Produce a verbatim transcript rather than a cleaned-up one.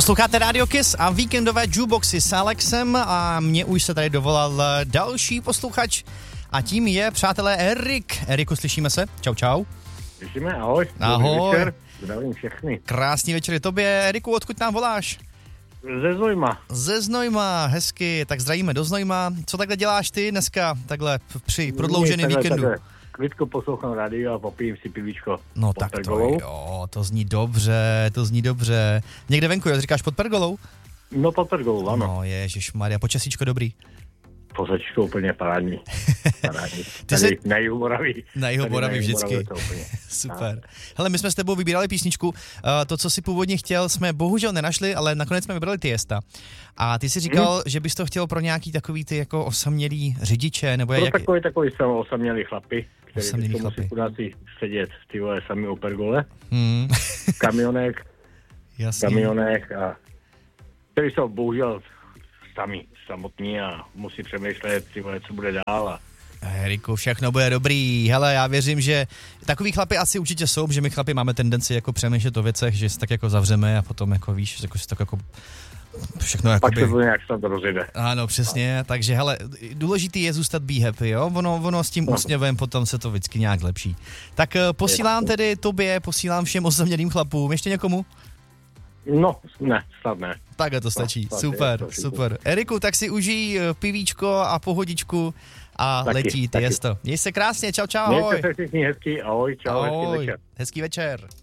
Posloucháte Radio Kiss a víkendové jukeboxy s Alexem a mě už se tady dovolal další posluchač a tím je, přátelé, Erik. Eriku, slyšíme se? Čau, čau. Slyšíme, ahoj. Ahoj. Večer. Zdravím všechny. Krásný večer tobě. Eriku, odkud nám voláš? Ze Znojma. Ze Znojma, hezky. Tak zdravíme do Znojma. Co takhle děláš ty dneska, takhle při prodlouženém víkendu? Takhle, klidko poslouchám radio a popijím si pivíčko. No tak to jo, to zní dobře, to zní dobře. Někde venku, jak říkáš, pod pergolou? No pod pergolou, ano. No ježišmarja, počasíčko dobrý. Počasíčko úplně parádní. parádní. Ty Tady jsi... na jihu Moravy. Na jihu Moravy vždycky. Super. A... Hele, my jsme s tebou vybírali písničku. Uh, to, co si původně chtěl, jsme bohužel nenašli, ale nakonec jsme vybrali Tiesta. A ty si říkal, hmm. že bys to chtěl pro nějaký takový ty jako osamělý řidiče, nebo pro jak... takový, takový osamělý chlapy, který osamělý chlapy. musí chudáci sedět ty vole sami u pergole. Hmm. V kamionech. Jasně. kamionech a který jsou bohužel sami samotní a musí přemýšlet, ty vole, co bude dál a Eriku, všechno bude dobrý. Hele, já věřím, že takový chlapi asi určitě jsou, že my chlapi máme tendenci jako přemýšlet o věcech, že se tak jako zavřeme a potom jako víš, jako si tak jako všechno jako pak se to nějak snad rozjede. Ano, přesně, no. Takže hele, důležitý je zůstat be happy, jo? Ono, ono s tím no. úsměvem potom se to vždycky nějak lepší. Tak posílám tedy tobě, posílám všem osamělým chlapům, ještě někomu? No, ne, snad ne. Takhle to stačí, no, super, to super. Eriku, tak si užij pivíčko a pohodičku a taky, letí Tiesto. Měj se krásně, čau, čau, ahoj. Mějte se všichni hezký, ahoj, čau, ahoj. hezký večer. Hezký večer.